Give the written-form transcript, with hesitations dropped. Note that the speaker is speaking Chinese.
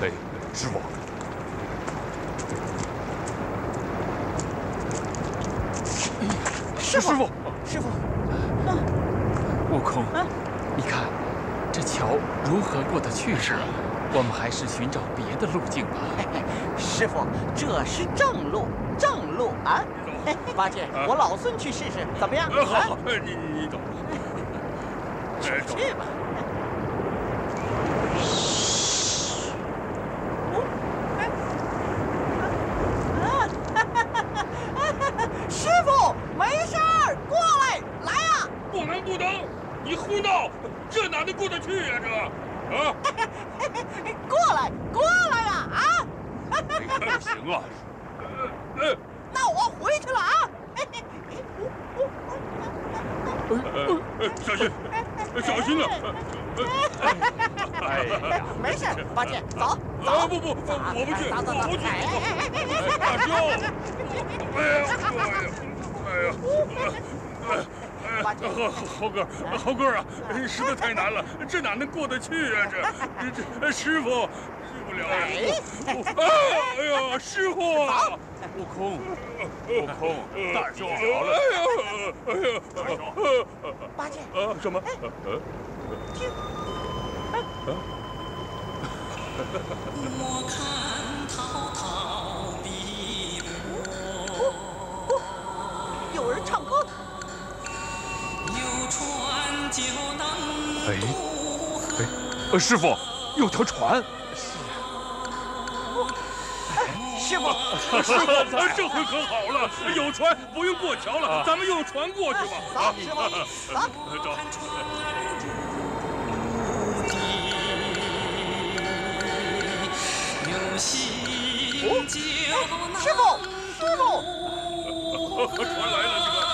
嘿，师傅。 师傅， 悟空，你看，这桥如何过得去？是啊，我们还是寻找别的路径吧。 师傅，这是正路啊！八戒，我老孙去试试，怎么样？ 好，你走。 去吧。师傅，没事儿，过来，来呀！ 不能，你胡闹，这哪能过得去呀？这，啊！ 过来呀！啊！ 不行啊！ 那我回去了啊！ 小心啊！ 哎呀， 没事，八戒，走。 不，我不去，大兄， 八戒， 猴哥啊，实在太难了，这哪能过得去啊？这师傅不了呀！哎呀，师傅！ 悟空，大兄好了！ 哎呀， 大兄， 八戒， 什么？ 听。 我看滔滔碧波， 有人唱歌。 有船就能渡河。 师傅，有条船。 师傅， 这回可好了，有船不用过桥了，咱们用船过去吧。 走，师傅，走。 有心就能师傅， 船来